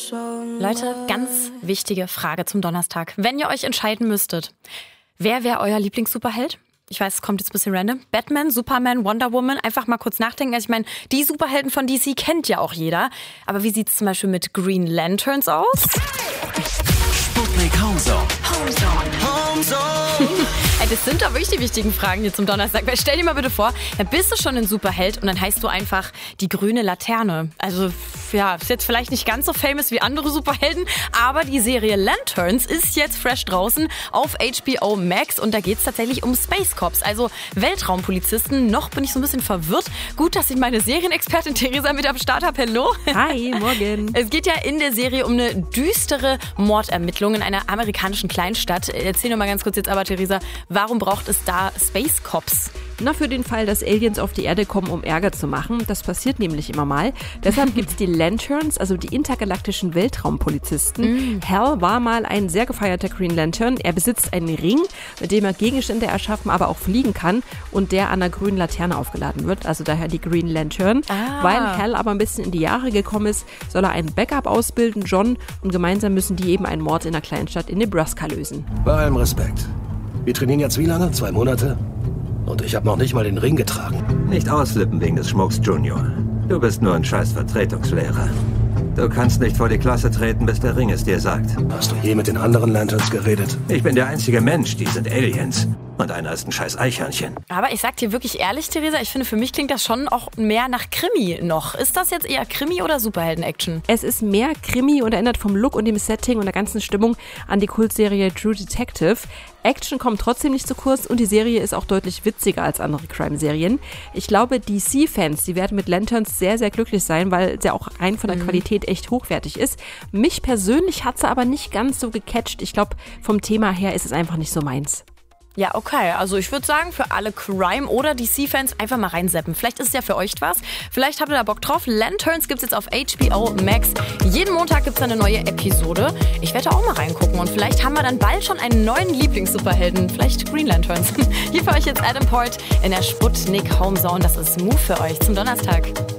Leute, ganz wichtige Frage zum Donnerstag. Wenn ihr euch entscheiden müsstet, wer wäre euer Lieblings-Superheld? Ich weiß, es kommt jetzt ein bisschen random. Batman, Superman, Wonder Woman. Einfach mal kurz nachdenken. Also ich meine, die Superhelden von DC kennt ja auch jeder. Aber wie sieht es zum Beispiel mit Green Lanterns aus? Sputnik Homezone. Das sind doch wirklich die wichtigen Fragen hier zum Donnerstag. Weil stell dir mal bitte vor, dann bist du schon ein Superheld und dann heißt du einfach die grüne Laterne. Also ja, ist jetzt vielleicht nicht ganz so famous wie andere Superhelden, aber die Serie Lanterns ist jetzt fresh draußen auf HBO Max und da geht es tatsächlich um Space Cops, also Weltraumpolizisten. Noch bin ich so ein bisschen verwirrt. Gut, dass ich meine Serienexpertin Theresa mit am Start habe. Hallo. Hi, morgen. Es geht ja in der Serie um eine düstere Mordermittlung in einer amerikanischen Kleinstadt. Erzähl doch mal ganz kurz jetzt aber, Theresa, warum braucht es da Space Cops? Na, für den Fall, dass Aliens auf die Erde kommen, um Ärger zu machen. Das passiert nämlich immer mal. Deshalb gibt es die Lanterns, also die intergalaktischen Weltraumpolizisten. Hal war mal ein sehr gefeierter Green Lantern. Er besitzt einen Ring, mit dem er Gegenstände erschaffen, aber auch fliegen kann und der an einer grünen Laterne aufgeladen wird. Also daher die Green Lantern. Weil Hal aber ein bisschen in die Jahre gekommen ist, soll er einen Backup ausbilden, John, und gemeinsam müssen die eben einen Mord in einer Kleinstadt in Nebraska lösen. Bei allem Respekt. Wir trainieren jetzt wie lange? 2 Monate? Und ich habe noch nicht mal den Ring getragen. Nicht ausflippen wegen des Schmucks, Junior. Du bist nur ein scheiß Vertretungslehrer. Du kannst nicht vor die Klasse treten, bis der Ring es dir sagt. Hast du je mit den anderen Lanterns geredet? Ich bin der einzige Mensch, die sind Aliens. Und einer ist ein scheiß Eichhörnchen. Aber ich sag dir wirklich ehrlich, Theresa, ich finde, für mich klingt das schon auch mehr nach Krimi noch. Ist das jetzt eher Krimi oder Superhelden-Action? Es ist mehr Krimi und erinnert vom Look und dem Setting und der ganzen Stimmung an die Kultserie True Detective. Action kommt trotzdem nicht zu kurz und die Serie ist auch deutlich witziger als andere Crime-Serien. Ich glaube, DC-Fans, die werden mit Lanterns sehr, sehr glücklich sein, weil sie auch rein von der Qualität echt hochwertig ist. Mich persönlich hat sie aber nicht ganz so gecatcht. Ich glaube, vom Thema her ist es einfach nicht so meins. Ja, okay. Also ich würde sagen, für alle Crime- oder DC-Fans einfach mal reinseppen. Vielleicht ist es ja für euch was. Vielleicht habt ihr da Bock drauf. Lanterns gibt's jetzt auf HBO Max. Jeden Montag gibt's eine neue Episode. Ich werde auch mal reingucken und vielleicht haben wir dann bald schon einen neuen Lieblings-Superhelden. Vielleicht Green Lanterns. Hier für euch jetzt Adam Port in der Sputnik Homezone. Das ist Move für euch zum Donnerstag.